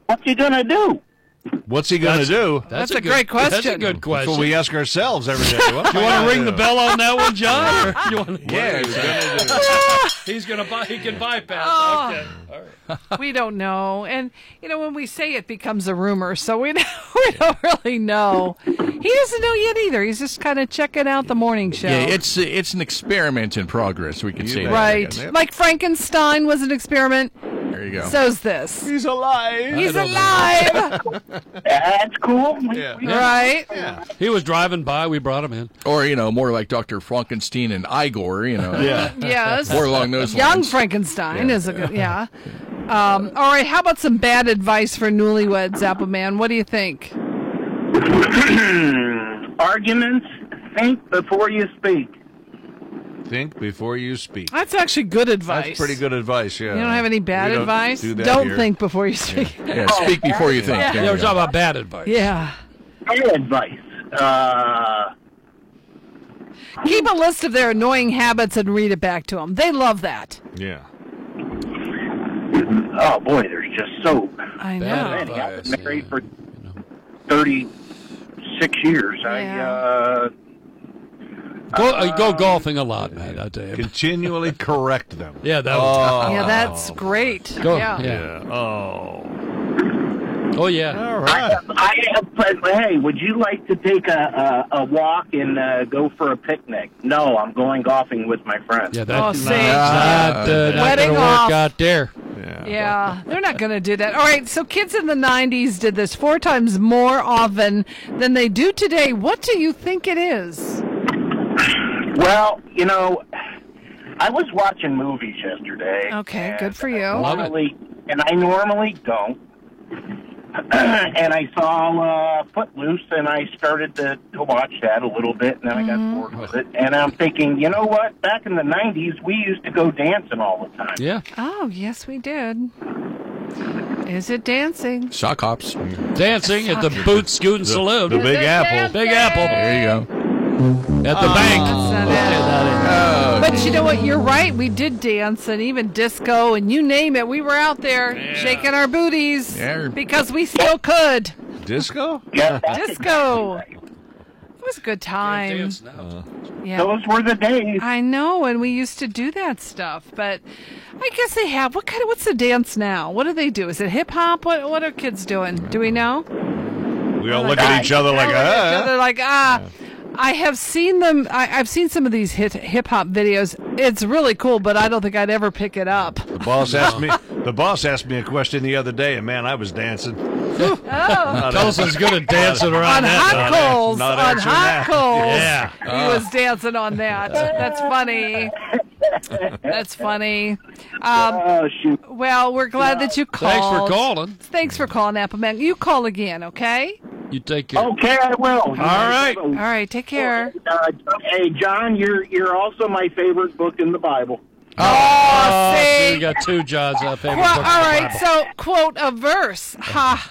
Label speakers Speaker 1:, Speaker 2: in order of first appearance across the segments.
Speaker 1: What's he going to do?
Speaker 2: What's he going to do?
Speaker 3: That's a great question.
Speaker 4: That's a good question.
Speaker 2: That's what we ask ourselves every day.
Speaker 4: You want to ring the bell on that one, John? Or you want
Speaker 2: He's going to do.
Speaker 4: He can bypass.
Speaker 3: Oh.
Speaker 4: Okay. All right.
Speaker 3: We don't know. And, when we say it becomes a rumor, so we don't really know. He doesn't know yet either. He's just kind of checking out the morning show.
Speaker 5: Yeah, it's an experiment in progress, we could say that.
Speaker 3: Right.
Speaker 5: Yep.
Speaker 3: Like Frankenstein was an experiment.
Speaker 5: There you go.
Speaker 3: So's this.
Speaker 2: He's alive.
Speaker 3: He's alive.
Speaker 1: That's cool.
Speaker 2: Yeah.
Speaker 3: Right?
Speaker 2: Yeah.
Speaker 4: He was driving by. We brought him in.
Speaker 5: Or, more like Dr. Frankenstein and Igor,
Speaker 2: Yeah.
Speaker 3: Yes.
Speaker 5: More along those
Speaker 3: Young
Speaker 5: lines.
Speaker 3: Frankenstein is a good, yeah. All right, how about some bad advice for newlyweds, Appleman? What do you think?
Speaker 1: Arguments, think before you speak.
Speaker 2: Think before you speak.
Speaker 3: That's actually good advice.
Speaker 2: That's pretty good advice, yeah.
Speaker 3: You don't have any bad
Speaker 2: We don't
Speaker 3: advice?
Speaker 2: do that
Speaker 3: Don't
Speaker 2: here.
Speaker 3: think before you speak.
Speaker 5: Yeah, speak before you think.
Speaker 3: Yeah.
Speaker 5: There
Speaker 4: Yeah,
Speaker 5: you
Speaker 4: we're
Speaker 5: go.
Speaker 4: talking about bad advice.
Speaker 3: Yeah.
Speaker 1: Bad advice.
Speaker 3: Keep a list of their annoying habits and read it back to them. They love that.
Speaker 2: Yeah.
Speaker 1: Oh, boy, there's just so
Speaker 3: I know.
Speaker 4: Bad
Speaker 1: many. I've
Speaker 4: advice,
Speaker 1: been married
Speaker 4: yeah.
Speaker 1: for 36 years.
Speaker 3: Yeah.
Speaker 4: Go golfing a lot, man. I tell you.
Speaker 2: Continually correct them.
Speaker 4: Yeah, that was.
Speaker 3: Yeah, that's great.
Speaker 4: Go.
Speaker 3: Yeah.
Speaker 4: Yeah.
Speaker 2: Oh.
Speaker 4: Oh yeah.
Speaker 2: All right.
Speaker 1: But hey, would you like to take a walk and go for a picnic? No, I'm going golfing with my friends.
Speaker 4: Yeah,
Speaker 3: Oh,
Speaker 4: that's
Speaker 3: see.
Speaker 4: not
Speaker 3: Wedding
Speaker 4: going to
Speaker 3: off.
Speaker 4: work out there.
Speaker 3: Yeah, they're not going to do that. All right, so kids in the 90s did this 4 times more often than they do today. What do you think it is?
Speaker 1: Well, I was watching movies yesterday.
Speaker 3: Okay, good for you.
Speaker 4: Love it.
Speaker 1: I normally don't. And I saw Footloose, and I started to watch that a little bit, and then I got bored with it. And I'm thinking, you know what? Back in the 90s, we used to go dancing all the time.
Speaker 4: Yeah.
Speaker 3: Oh, yes, we did. Is it dancing?
Speaker 5: Sock hops.
Speaker 4: Dancing at the Boot Scootin' Saloon.
Speaker 2: The Big Apple.
Speaker 4: Big Apple.
Speaker 5: There you go.
Speaker 4: At the bank.
Speaker 3: That's not it. But you know what? You're right. We did dance and even disco and you name it. We were out there shaking our booties because we still could.
Speaker 2: Disco?
Speaker 1: Yeah,
Speaker 3: Disco. It was a good time.
Speaker 4: Dance now.
Speaker 3: Yeah.
Speaker 1: those were the days.
Speaker 3: I know, and we used to do that stuff, but I guess they have. What's the dance now? What do they do? Is it hip hop? What are kids doing? Do we know?
Speaker 2: We all look at each other like,
Speaker 3: They're like, I have seen them. I've seen some of these hip hop videos. It's really cool, but I don't think I'd ever pick it up.
Speaker 2: The boss asked me a question the other day, and man, I was dancing.
Speaker 4: Tulsa's good at dancing around
Speaker 3: On
Speaker 4: that.
Speaker 3: hot coals.
Speaker 2: not
Speaker 3: On
Speaker 2: answering
Speaker 3: hot
Speaker 2: that.
Speaker 3: coals.
Speaker 4: Yeah.
Speaker 3: He was dancing on that. That's funny. That's funny.
Speaker 1: Oh, shoot.
Speaker 3: Well, we're glad that you called.
Speaker 4: Thanks for calling.
Speaker 3: Thanks for calling, Appleman. You call again, okay?
Speaker 4: You take care.
Speaker 1: Okay, I will. All
Speaker 4: right.
Speaker 3: All right, take care.
Speaker 1: Hey, John, you're also my favorite book in the Bible.
Speaker 3: Oh, see?
Speaker 4: We got 2 Johns favorite
Speaker 3: Well,
Speaker 4: books
Speaker 3: all
Speaker 4: in the
Speaker 3: right,
Speaker 4: Bible.
Speaker 3: so quote a verse. Ha.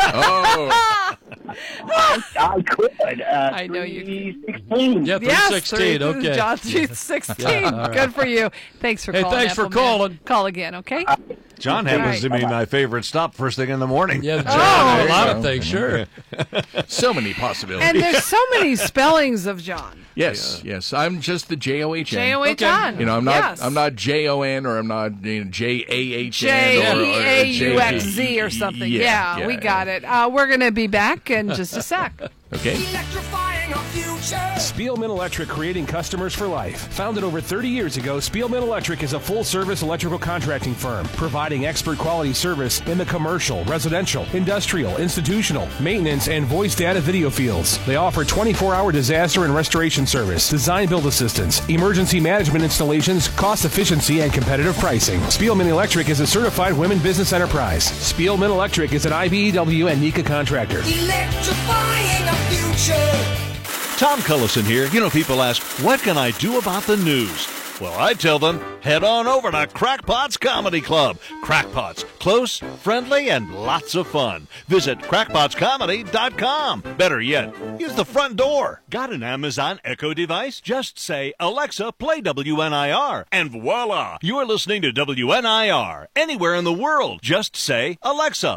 Speaker 1: I could.
Speaker 3: I know you
Speaker 1: 3:16.
Speaker 4: Yeah,
Speaker 3: Yes,
Speaker 4: 316. Okay.
Speaker 3: John 3:16.
Speaker 4: Yeah, all right.
Speaker 3: Good for you. Thanks for
Speaker 4: Hey,
Speaker 3: calling.
Speaker 4: thanks for
Speaker 3: Appleman.
Speaker 4: calling.
Speaker 3: Call again, okay?
Speaker 2: John happens to be my favorite stop first thing in the morning.
Speaker 4: Yeah, John,
Speaker 3: Oh.
Speaker 4: a lot of things, sure.
Speaker 5: So many possibilities.
Speaker 3: And there's so many spellings of John.
Speaker 5: Yes. I'm just the J-O-H-N.
Speaker 3: J-O-H John.
Speaker 5: I'm not.
Speaker 3: Yes.
Speaker 5: I'm not J-O-N or I'm not J-A-H-N
Speaker 3: J-E-A-U-X-Z or something. Yeah, we got it. We're going to be back in just a sec.
Speaker 5: Okay.
Speaker 6: Electrifying our future.
Speaker 7: Spielman Electric, creating customers for life. Founded over 30 years ago, Spielman Electric is a full-service electrical contracting firm, providing expert quality service in the commercial, residential, industrial, institutional, maintenance, and voice data video fields. They offer 24-hour disaster and restoration service, design-build assistance, emergency management installations, cost efficiency, and competitive pricing. Spielman Electric is a certified women business enterprise. Spielman Electric is an IBEW and NECA contractor.
Speaker 6: Electrifying our future.
Speaker 2: Tom Cullison here. You know, people ask, what can I do about the news? Well, I tell them, head on over to Crackpot's Comedy Club. Crackpot's, close, friendly, and lots of fun. Visit crackpotscomedy.com. Better yet, use the front door. Got an Amazon Echo device? Just say, Alexa, play WNIR. And voila, you're listening to WNIR. Anywhere in the world, just say, Alexa,